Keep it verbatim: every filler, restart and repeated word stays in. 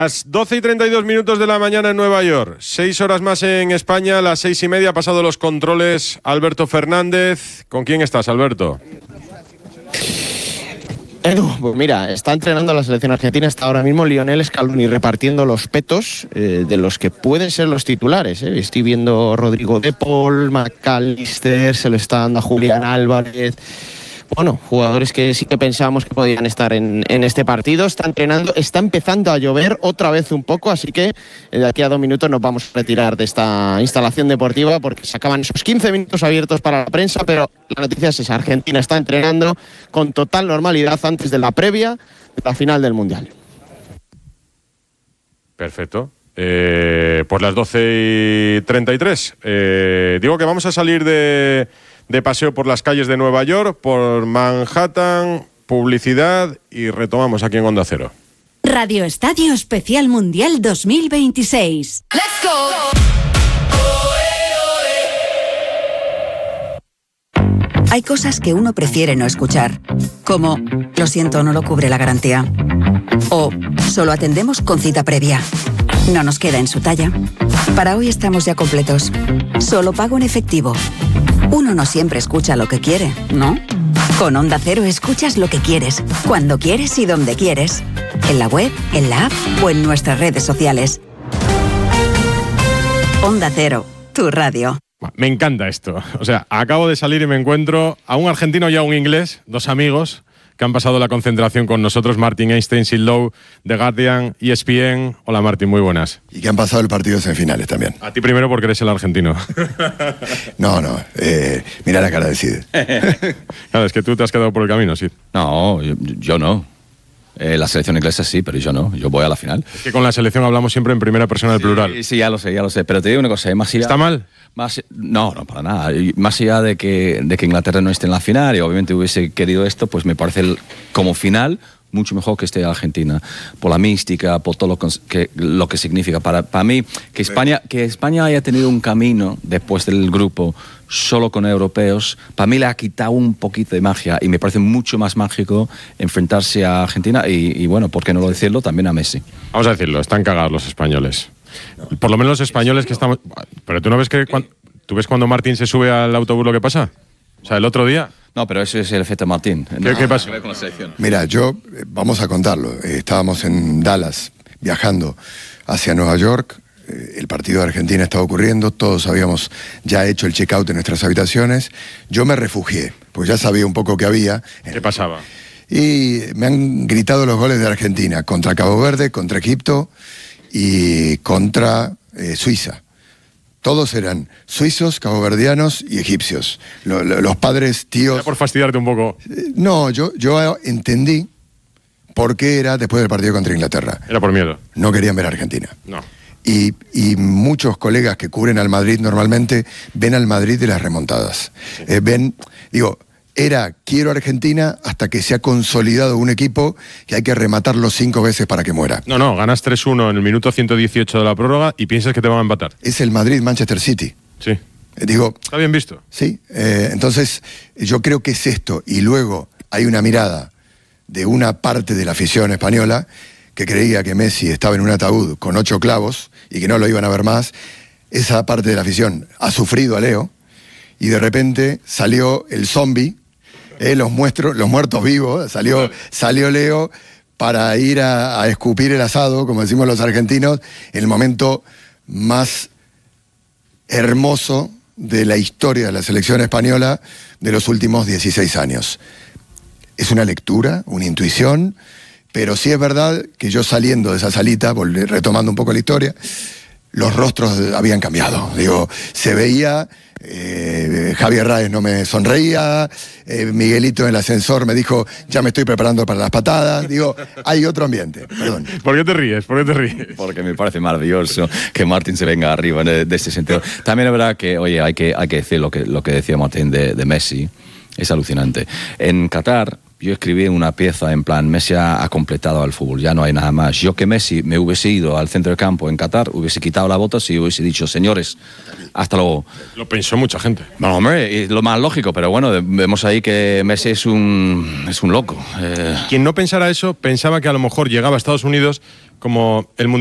Las doce y treinta y dos minutos de la mañana en Nueva York, seis horas más en España, las seis y media, ha pasado los controles Alberto Fernández. ¿Con quién estás, Alberto? Edu, pues mira, está entrenando la selección argentina, está ahora mismo Lionel Scaloni repartiendo los petos eh, de los que pueden ser los titulares. Eh. Estoy viendo Rodrigo de Paul, McAllister, se lo está dando a Julián Álvarez. Bueno, jugadores que sí que pensábamos que podían estar en, en este partido. Está entrenando, está empezando a llover otra vez un poco, así que de aquí a dos minutos nos vamos a retirar de esta instalación deportiva porque se acaban esos quince minutos abiertos para la prensa, pero la noticia es esa: Argentina está entrenando con total normalidad antes de la previa de la final del Mundial. Perfecto. Eh, pues las doce y treinta y tres. Eh, digo que vamos a salir de... de paseo por las calles de Nueva York, por Manhattan, publicidad y retomamos aquí en Onda Cero. Radio Estadio Especial Mundial dos mil veintiséis. ¡Let's go! Hay cosas que uno prefiere no escuchar, como lo siento, no lo cubre la garantía, o solo atendemos con cita previa. No nos queda en su talla. Para hoy estamos ya completos. Solo pago en efectivo. Uno no siempre escucha lo que quiere, ¿no? Con Onda Cero escuchas lo que quieres, cuando quieres y donde quieres. En la web, en la app o en nuestras redes sociales. Onda Cero, tu radio. Me encanta esto. O sea, acabo de salir y me encuentro a un argentino y a un inglés, dos amigos que han pasado la concentración con nosotros, Martin Einstein, Sid Lowe, The Guardian, E S P N. Hola Martin, muy buenas. Y que han pasado el partido de semifinales también. A ti primero porque eres el argentino. No, no, eh, mira la cara de Sid. Claro, es que tú te has quedado por el camino, Sid. No, yo, yo no. Eh, la selección inglesa sí, pero yo no. Yo voy a la final. Es que con la selección hablamos siempre en primera persona del sí, plural. Sí, ya lo sé, ya lo sé. Pero te digo una cosa, más allá, ¿está mal? Más, no, no, para nada. Más allá de que, de que Inglaterra no esté en la final y obviamente hubiese querido esto, pues me parece el, como final mucho mejor que esté Argentina, por la mística, por todo lo que, lo que significa. Para, para mí, que España, que España haya tenido un camino después del grupo solo con europeos, para mí le ha quitado un poquito de magia y me parece mucho más mágico enfrentarse a Argentina y, y bueno, ¿por qué no lo decirlo? También a Messi. Vamos a decirlo, están cagados los españoles. Por lo menos los españoles que estamos... Pero tú no ves que... Cuando, ¿tú ves cuando Martín se sube al autobús lo que pasa? O sea, el otro día... No, pero eso es el efecto Martín. ¿Qué, ¿qué pasa? Mira, yo, vamos a contarlo. Estábamos en Dallas viajando hacia Nueva York. El partido de Argentina estaba ocurriendo. Todos habíamos ya hecho el check-out en nuestras habitaciones. Yo me refugié, porque ya sabía un poco qué había. ¿Qué pasaba? Y me han gritado los goles de Argentina contra Cabo Verde, contra Egipto y contra eh, Suiza. Todos eran suizos, caboverdianos y egipcios. Lo, lo, los padres, tíos... Era por fastidiarte un poco. No, yo, yo entendí por qué era después del partido contra Inglaterra. Era por miedo. No querían ver a Argentina. No. Y, y muchos colegas que cubren al Madrid normalmente ven al Madrid de las remontadas. Sí. Eh, ven, digo... Era, quiero Argentina hasta que se ha consolidado un equipo que hay que rematarlo cinco veces para que muera. No, no, ganas tres uno en el minuto ciento dieciocho de la prórroga y piensas que te van a empatar. Es el Madrid-Manchester City. Sí. Eh, digo... Está bien visto. Sí, eh, entonces yo creo que es esto. Y luego hay una mirada de una parte de la afición española que creía que Messi estaba en un ataúd con ocho clavos y que no lo iban a ver más. Esa parte de la afición ha sufrido a Leo y de repente salió el zombie. Eh, los, muestro, los muertos vivos, salió, salió Leo para ir a, a escupir el asado, como decimos los argentinos, en el momento más hermoso de la historia de la selección española de los últimos dieciséis años. Es una lectura, una intuición, pero sí es verdad que yo saliendo de esa salita, volví, retomando un poco la historia, los rostros habían cambiado. Digo, se veía... Eh, Javier Raez no me sonreía, eh, Miguelito en el ascensor me dijo, ya me estoy preparando para las patadas. Digo, hay otro ambiente, perdón. ¿Por qué te ríes? ¿Por qué te ríes? Porque me parece maravilloso que Martín se venga arriba de, de este sentido. También es verdad que, oye, hay que, hay que decir lo que, lo que decía Martín de, de Messi, es alucinante. En Qatar yo escribí una pieza en plan, Messi ha, ha completado al fútbol, ya no hay nada más. Yo que Messi me hubiese ido al centro de campo en Qatar, hubiese quitado la bota y hubiese dicho, señores, hasta luego. Lo pensó mucha gente. Bueno, hombre, lo más lógico, pero bueno, vemos ahí que Messi es un, es un loco. Eh... Quien no pensara eso, pensaba que a lo mejor llegaba a Estados Unidos como el